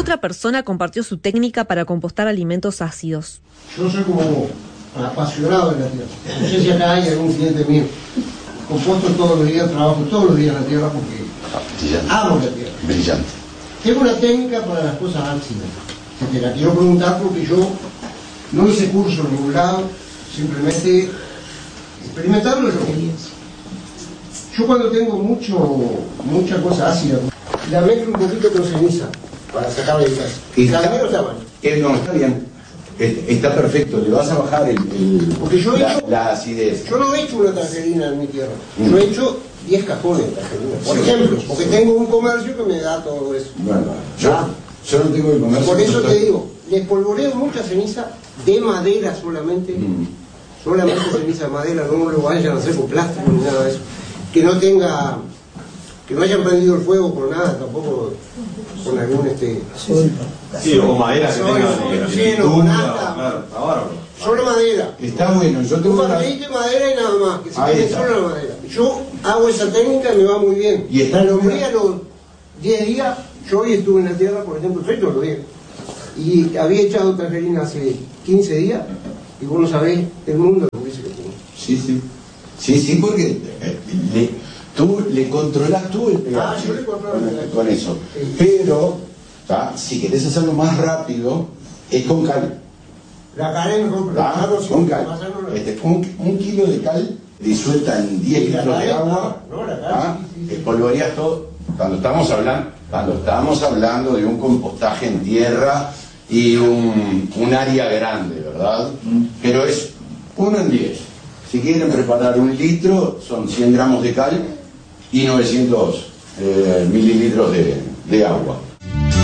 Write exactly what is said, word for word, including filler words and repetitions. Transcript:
Otra persona compartió su técnica para compostar alimentos ácidos. Yo soy como apasionado de la tierra. No sé si acá hay algún cliente mío. Composto todos los días, trabajo todos los días en la tierra porque Brillante. amo la tierra. Brillante. Tengo una técnica para las cosas ácidas. Te la quiero preguntar porque yo no hice curso en ningún lado, simplemente experimentarlo yo. Yo cuando tengo mucho, mucha cosa ácida, la mezclo un poquito con ceniza para sacarle el gas. Está, La mezclo está mal. eh, no, está bien. Está perfecto, le vas a bajar el, el, Porque yo he la, hecho, la acidez. Yo no he hecho una tangerina en mi tierra. Mm. Yo he hecho diez cajones de tangerina. Por ejemplo, porque tengo un comercio que me da todo eso. Bueno, yo, Ah. yo no tengo el comercio. Por eso no te estoy- digo, le espolvoreo mucha ceniza de madera solamente. Mm. Solamente ceniza de madera, no lo vayan a hacer con plástico ni nada de eso. Que no tenga, que no hayan prendido el fuego con nada, tampoco con algún este. Sí, o madera que Solo, tenga sí, de no, con tunda, nata. claro, está bárbaro. Solo madera. Está bueno, yo Un tengo una... barril de madera y nada más, que se Ahí quede está. solo la madera. Yo hago esa técnica y me va muy bien. Y está- La lombré a los diez días, yo hoy estuve en la tierra, por ejemplo, estoy todos los días. Y había echado tangerina hace quince días, y vos no sabés el mundo de dulce que tengo. Sí, sí. Sí, sí, porque eh, le, tú le controlas tú el pH Ah, yo le controlo el pH. con eso. Sí. Pero, ¿tá? Si querés hacerlo más rápido, es con cal. La cara es mejor, pero ¿tá? la cara Con cal. Este, un, un kilo de cal disuelta en diez Sí, la litros de cal, agua. no, la cal, ¿tá? sí, sí, sí. Espolvoreás todo. Cuando estamos hablando, cuando estamos hablando de un compostaje en tierra y un, un área grande, ¿verdad? Pero es uno en diez. Si quieren preparar un litro, son cien gramos de cal y novecientos eh, mililitros de, de agua.